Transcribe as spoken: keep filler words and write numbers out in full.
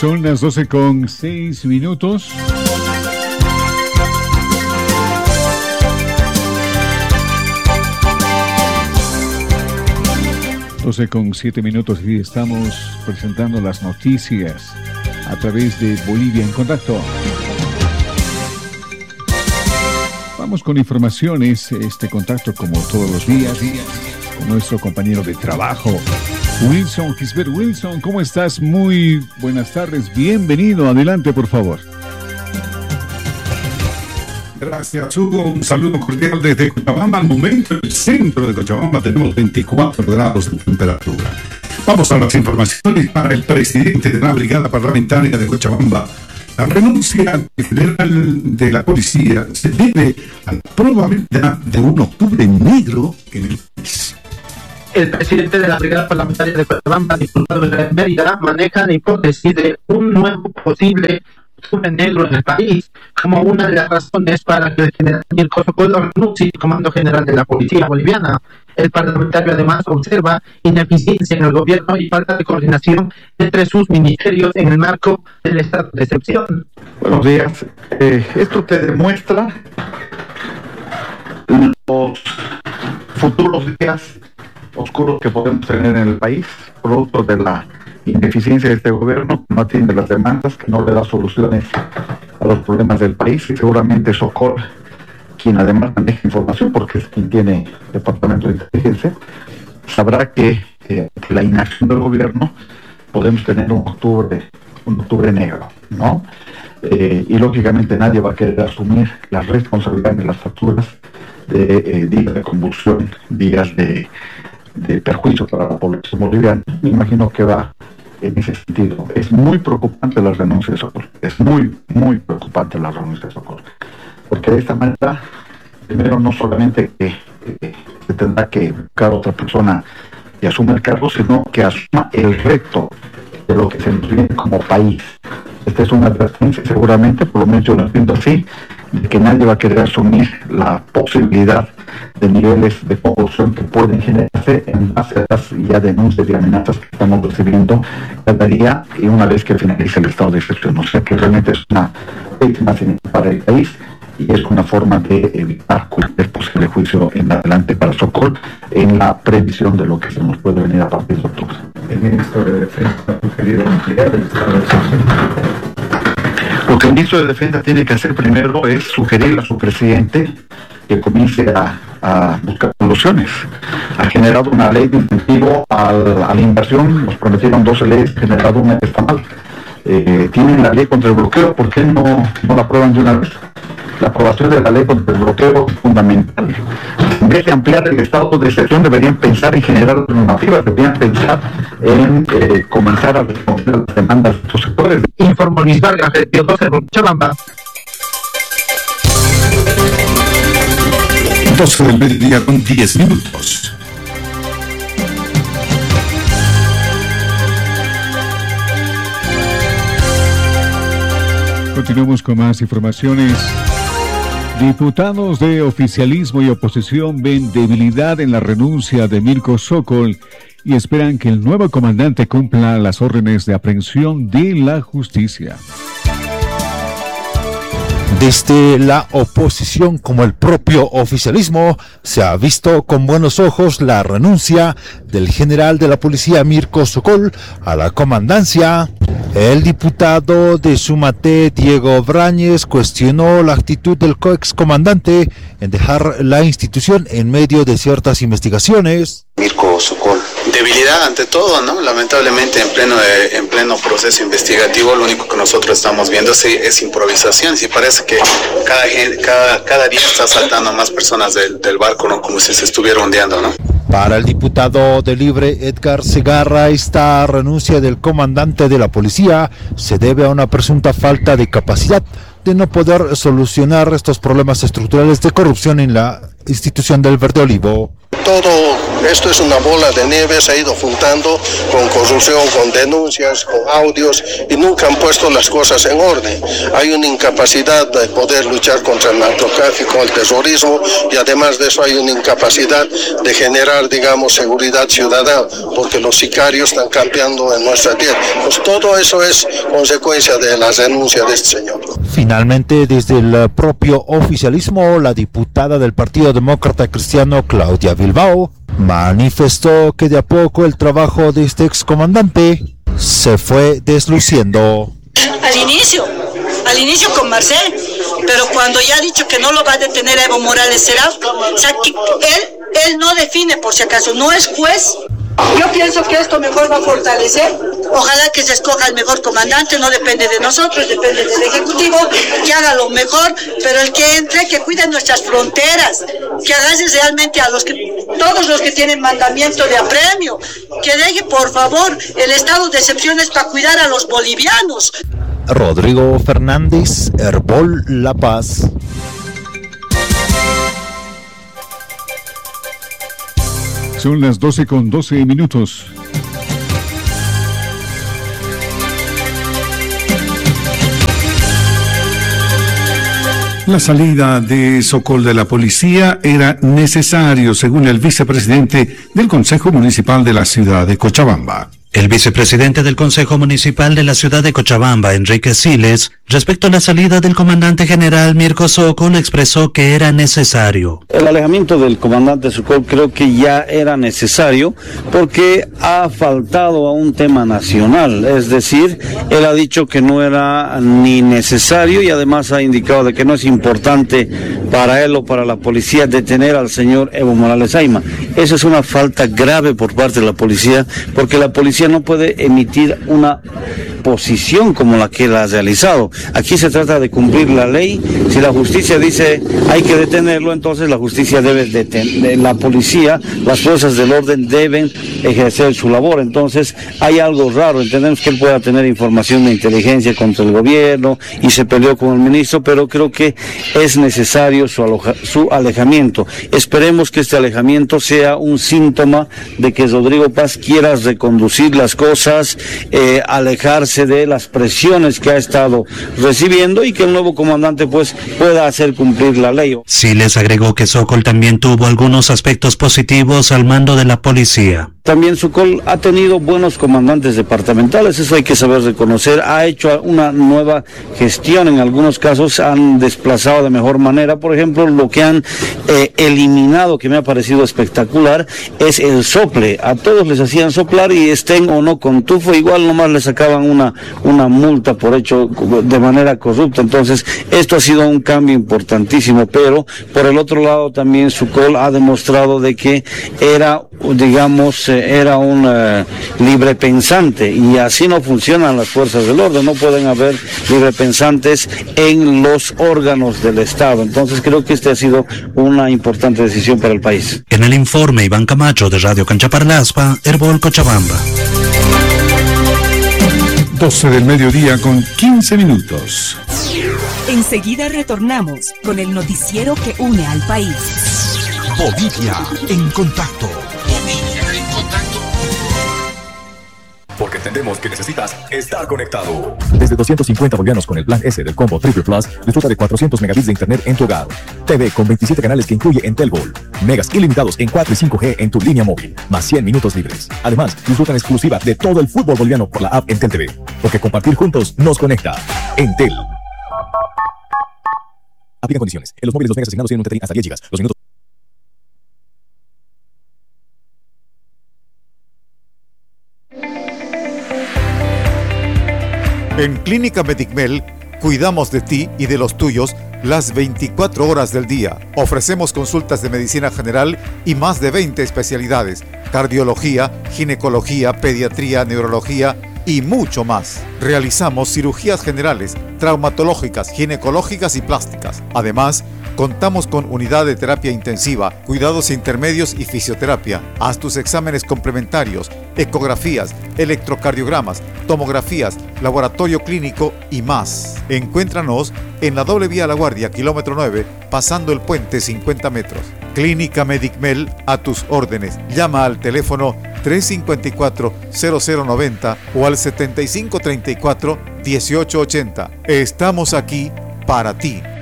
Son las doce con seis minutos. doce con siete minutos y estamos presentando las noticias a través de Bolivia en Contacto. Vamos con informaciones, este contacto como todos los días, con nuestro compañero de trabajo, Wilson Gisbert. Wilson, ¿cómo estás? Muy buenas tardes, bienvenido, adelante por favor. Gracias, Hugo. Un saludo cordial desde Cochabamba. Al momento, en el centro de Cochabamba tenemos veinticuatro grados de temperatura. Vamos a las informaciones para el presidente de la Brigada Parlamentaria de Cochabamba. La renuncia general de la policía se debe a la probabilidad de un octubre negro en el país. El presidente de la Brigada Parlamentaria de Cochabamba, diputado de la Mérida, maneja la hipótesis de un nuevo posible octubre negro en el país como una de las razones para que el general Mirko Sokol renuncie al Comando General de la Policía Boliviana. El parlamentario además observa ineficiencia en el gobierno y falta de coordinación entre sus ministerios en el marco del estado de excepción. Buenos días. Eh, esto te demuestra los futuros días oscuros que podemos tener en el país, producto de la ineficiencia de este gobierno, que no atiende las demandas, que no le da soluciones a los problemas del país, y seguramente Sokol, quien además maneja información porque es quien tiene departamento de inteligencia, sabrá que eh, la inacción del gobierno podemos tener un octubre, un octubre negro, ¿no? Eh, y lógicamente nadie va a querer asumir la responsabilidad de las facturas de eh, días de convulsión, días de, de perjuicio para la población boliviana. Me imagino que va en ese sentido. Es muy preocupante la renuncia de Sokol, es muy, muy preocupante la renuncia de Sokol, porque de esta manera, primero, no solamente que eh, se tendrá que buscar otra persona que asuma el cargo, sino que asuma el reto de lo que se nos viene como país. Esta es una advertencia, seguramente, por lo menos yo lo entiendo así, de que nadie va a querer asumir la posibilidad de niveles de corrupción que pueden generarse en base a las ya denuncias y amenazas que estamos recibiendo cada día y una vez que finalice el estado de excepción. O sea que realmente es una víctima para el país y es una forma de evitar cualquier posible juicio en adelante para Sokol en la previsión de lo que se nos puede venir a partir de octubre. El ministro de Defensa ha sugerido ampliar el estado de excepción. Lo que el ministro de Defensa tiene que hacer primero es sugerir a su presidente que comience a, a buscar soluciones. Ha generado una ley de incentivo al, a la inversión, nos prometieron doce leyes, ha generado una que está mal. Eh, tienen la ley contra el bloqueo, ¿por qué no, no la aprueban de una vez? La aprobación de la ley contra el bloqueo es fundamental. En vez de ampliar el estado de excepción, deberían pensar en generar normativas, deberían pensar en eh, comenzar a responder a las demandas de estos sectores. Informó Luis Vargas, de doce de Cochabamba. doce del mediodía con diez minutos. Continuamos con más informaciones. Diputados de oficialismo y oposición ven debilidad en la renuncia de Mirko Sokol y esperan que el nuevo comandante cumpla las órdenes de aprehensión de la justicia. Desde la oposición como el propio oficialismo se ha visto con buenos ojos la renuncia del general de la policía Mirko Sokol a la comandancia. El diputado de Sumate, Diego Brañez, cuestionó la actitud del excomandante en dejar la institución en medio de ciertas investigaciones. Mirko Sokol, debilidad ante todo, ¿no? Lamentablemente en pleno eh, en pleno proceso investigativo lo único que nosotros estamos viendo es, es improvisación. Y parece que cada, cada, cada día está saltando más personas del, del barco, ¿no? Como si se estuviera ondeando, ¿no? Para el diputado de Libre, Edgar Segarra, esta renuncia del comandante de la policía se debe a una presunta falta de capacidad de no poder solucionar estos problemas estructurales de corrupción en la institución del Verde Olivo. Todo esto es una bola de nieve, se ha ido juntando con corrupción, con denuncias, con audios y nunca han puesto las cosas en orden. Hay una incapacidad de poder luchar contra el narcotráfico, el terrorismo y además de eso hay una incapacidad de generar, digamos, seguridad ciudadana porque los sicarios están campeando en nuestra tierra. Pues todo eso es consecuencia de la renuncia de este señor. Finalmente, desde el propio oficialismo, la diputada del Partido Demócrata Cristiano, Claudia Bilbao, manifestó que de a poco el trabajo de este excomandante se fue desluciendo. Al inicio, al inicio con Marcel, pero cuando ya ha dicho que no lo va a detener a Evo Morales Seraf, o sea, que él, él no define por si acaso, no es juez. Yo pienso que esto mejor va a fortalecer. Ojalá que se escoja el mejor comandante, no depende de nosotros, depende del Ejecutivo, que haga lo mejor, pero el que entre, que cuide nuestras fronteras, que agarre realmente a los que, todos los que tienen mandamiento de apremio, que deje por favor el estado de excepción es para cuidar a los bolivianos. Rodrigo Fernández, Herbol La Paz. Son las doce con doce minutos. La salida de Sokol de la policía era necesario, según el vicepresidente del Consejo Municipal de la ciudad de Cochabamba. El vicepresidente del Consejo Municipal de la ciudad de Cochabamba, Enrique Siles, respecto a la salida del comandante general Mirko Sokol, expresó que era necesario. El alejamiento del comandante Sokol creo que ya era necesario porque ha faltado a un tema nacional, es decir, él ha dicho que no era ni necesario y además ha indicado de que no es importante para él o para la policía detener al señor Evo Morales Ayma. Esa es una falta grave por parte de la policía, porque la policía no puede emitir una posición como la que él ha realizado. Aquí se trata de cumplir la ley. Si la justicia dice hay que detenerlo, entonces la justicia debe detener, la policía, las fuerzas del orden deben ejercer su labor. Entonces hay algo raro. Entendemos que él pueda tener información de inteligencia contra el gobierno y se peleó con el ministro, pero creo que es necesario su, aloja, su alejamiento. Esperemos que este alejamiento sea un síntoma de que Rodrigo Paz quiera reconducir las cosas, eh, alejarse de las presiones que ha estado recibiendo y que el nuevo comandante pues pueda hacer cumplir la ley. Sí, les agregó que Sokol también tuvo algunos aspectos positivos al mando de la policía. También Sokol ha tenido buenos comandantes departamentales, eso hay que saber reconocer, ha hecho una nueva gestión, en algunos casos han desplazado de mejor manera. Por ejemplo, lo que han eh, eliminado, que me ha parecido espectacular, es el sople. A todos les hacían soplar y estén o no con tufo, igual nomás le sacaban una, una multa por hecho de manera corrupta. Entonces, esto ha sido un cambio importantísimo, pero por el otro lado también Sokol ha demostrado de que era, digamos, era un uh, libre pensante, y así no funcionan las fuerzas del orden, no pueden haber librepensantes en los órganos del Estado. Entonces creo que esta ha sido una importante decisión para el país. En el informe, Iván Camacho de Radio Canchaparlaspa, Herbol Cochabamba. doce del mediodía con quince minutos. Enseguida retornamos con el noticiero que une al país. Bolivia en contacto. Bolivia en contacto. Porque entendemos que necesitas estar conectado. Desde doscientos cincuenta bolivianos con el plan S del combo Triple Plus, disfruta de cuatrocientos megabits de internet en tu hogar. T V con veintisiete canales que incluye Entel Gold. Megas ilimitados en cuatro y cinco G en tu línea móvil, más cien minutos libres. Además, disfruta en exclusiva de todo el fútbol boliviano por la app Entel T V. Porque compartir juntos nos conecta. Entel. Aplica condiciones. En los móviles los megas asignados tienen un T T I hasta diez gigas. Los minutos. En Clínica Medicmel cuidamos de ti y de los tuyos las veinticuatro horas del día. Ofrecemos consultas de medicina general y más de veinte especialidades: cardiología, ginecología, pediatría, neurología y mucho más. Realizamos cirugías generales, traumatológicas, ginecológicas y plásticas. Además, contamos con unidad de terapia intensiva, cuidados intermedios y fisioterapia. Haz tus exámenes complementarios, ecografías, electrocardiogramas, tomografías, laboratorio clínico y más. Encuéntranos en la doble vía La Guardia, kilómetro nueve, pasando el puente cincuenta metros. Clínica Medicmel a tus órdenes. Llama al teléfono tres cinco cuatro, cero cero nueve cero o al setenta y cinco treinta y cuatro, dieciocho ochenta. Estamos aquí para ti.